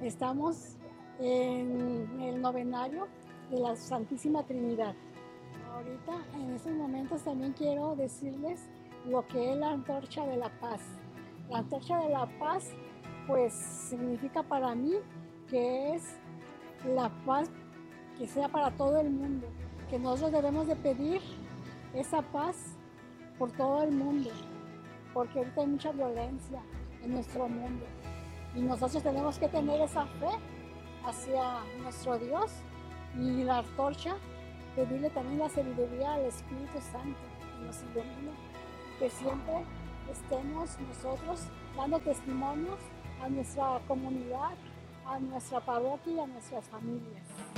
Estamos en el novenario de la Santísima Trinidad. Ahorita, en estos momentos, también quiero decirles lo que es la antorcha de la paz. La antorcha de la paz, pues, significa para mí que es la paz que sea para todo el mundo, que nosotros debemos de pedir esa paz por todo el mundo, porque ahorita hay mucha violencia en nuestro mundo y nosotros tenemos que tener esa fe hacia nuestro Dios y la antorcha, pedirle también la sabiduría al Espíritu Santo que nos ilumine, que siempre estemos nosotros dando testimonios a nuestra comunidad, a nuestra parroquia y a nuestras familias.